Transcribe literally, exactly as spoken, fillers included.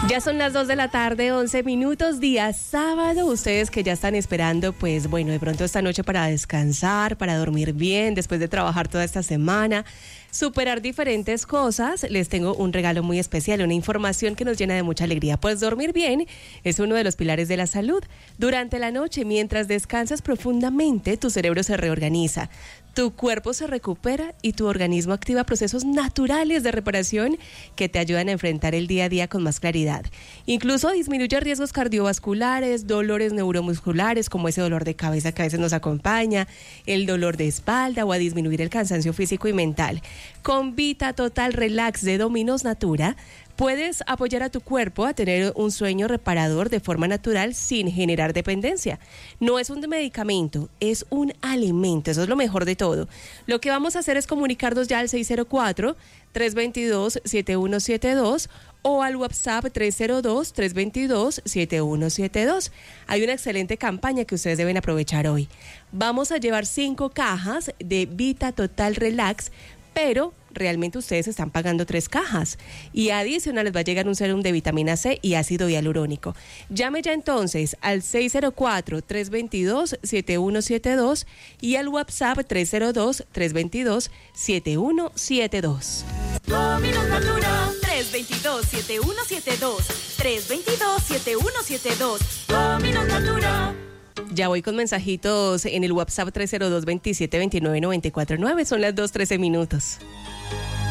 Ya son las dos de la tarde, once minutos, día sábado. Ustedes que ya están esperando, pues bueno, de pronto esta noche para descansar, para dormir bien, después de trabajar toda esta semana, superar diferentes cosas, les tengo un regalo muy especial, una información que nos llena de mucha alegría. Pues dormir bien es uno de los pilares de la salud. Durante la noche, mientras descansas profundamente, tu cerebro se reorganiza. Tu cuerpo se recupera y tu organismo activa procesos naturales de reparación que te ayudan a enfrentar el día a día con más claridad. Incluso disminuye riesgos cardiovasculares, dolores neuromusculares como ese dolor de cabeza que a veces nos acompaña, el dolor de espalda o a disminuir el cansancio físico y mental. Con Vita Total Relax de Dominos Natura, puedes apoyar a tu cuerpo a tener un sueño reparador de forma natural sin generar dependencia. No es un medicamento, es un alimento, eso es lo mejor de todo. Lo que vamos a hacer es comunicarnos ya al seis cero cuatro, tres dos dos, siete uno siete dos o al WhatsApp tres cero dos, tres dos dos, siete uno siete dos. Hay una excelente campaña que ustedes deben aprovechar hoy. Vamos a llevar cinco cajas de Vita Total Relax, pero realmente ustedes están pagando tres cajas y adicional les va a llegar un serum de vitamina C y ácido hialurónico. Llame ya entonces al seis cero cuatro, tres dos dos, siete uno siete dos y al WhatsApp tres cero dos, tres dos dos, siete uno siete dos. Dominos Natura, tres dos dos, siete uno siete dos, tres dos dos, siete uno siete dos. Dominos Natura. Ya voy con mensajitos en el WhatsApp tres cero dos, veintisiete veintinueve noventa y cuatro nueve. Son las dos trece minutos.